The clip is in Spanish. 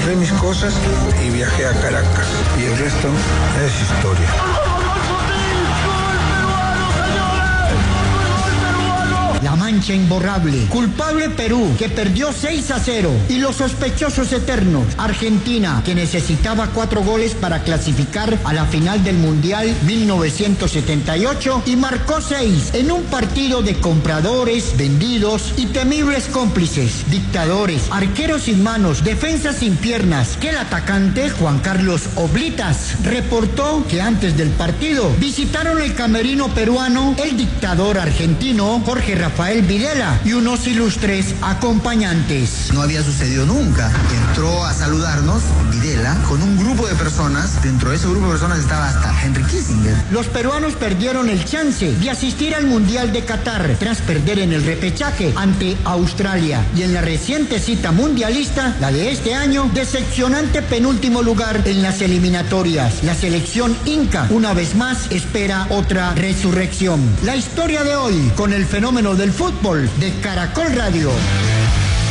agarré mis cosas y viajé a Caracas. Y el resto es historia. La mancha imborrable. Culpable Perú, que perdió 6-0. Y los sospechosos eternos. Argentina, que necesitaba 4 goles para clasificar a la final del Mundial 1978 y marcó 6 en un partido de compradores, vendidos y temibles cómplices, dictadores, arqueros sin manos, defensas sin piernas, que el atacante Juan Carlos Oblitas reportó que antes del partido visitaron el camerino peruano el dictador argentino Jorge Rafael Videla y unos ilustres acompañantes. No había sucedido nunca. Entró a saludarnos Videla con un grupo de personas. Dentro de ese grupo de personas estaba hasta Henry Kissinger. Los peruanos perdieron el chance de asistir al Mundial de Qatar tras perder en el repechaje ante Australia y en la reciente cita mundialista, la de este año, decepcionante penúltimo lugar en las eliminatorias. La selección inca una vez más espera otra resurrección. La historia de hoy con el fenómeno del fútbol de Caracol Radio.